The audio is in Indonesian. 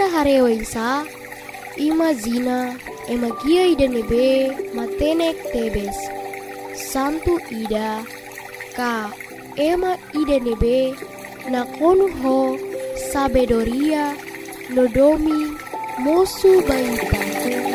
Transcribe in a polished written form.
Ita harewaisa, ima zina, ema gia ida nebe, matenek tebes. Santu ida, ka ema ida nebe, na konu ho, sabedoria, nodomi, mosu baita.